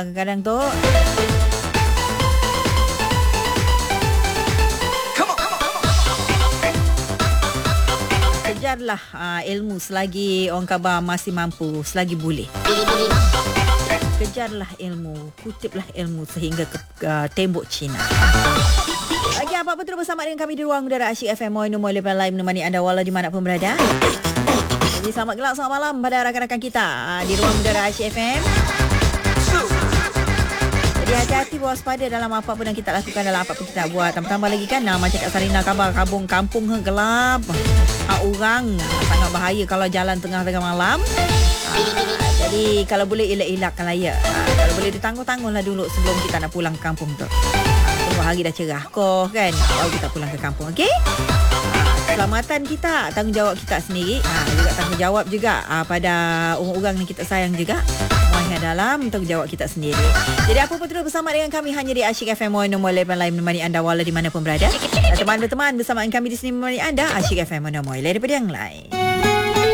Kadang-kadang tu kejarlah ilmu selagi orang khabar masih mampu, selagi boleh. Kejarlah ilmu, kutiplah ilmu sehingga ke tembok Cina. Lagi apa-apa terus bersama dengan kami di Ruang Udara Asyik FM Moino Live menemani anda walau di mana pun berada. Jadi selamat gelap, selamat malam pada rakan-rakan kita di Ruang Udara Asyik FM. Jadi hati-hati waspada dalam apa pun yang kita lakukan, dalam apa pun kita buat. Tambah lagi kan macam Kak Sarina khabar kampung gelap. Orang sangat bahaya kalau jalan tengah-tengah malam. Jadi kalau boleh elak-elakkan lah ya. Kalau boleh ditangguh-tangguhlah dulu sebelum kita nak pulang ke kampung tu. Tunggu hari dah cerah kau kan, baru kita pulang ke kampung, okey? Keselamatan kita, tanggungjawab kita sendiri. Juga tanggungjawab juga pada orang-orang yang kita sayang juga. Semuanya dalam tanggungjawab kita sendiri. Jadi apa pun terus bersama dengan kami hanya di Asyik FM Nombor 8 Live menemani anda walau di mana pun berada. Dan teman-teman bersama dengan kami di sini menemani anda Asyik FM Nombor 8 daripada yang lain.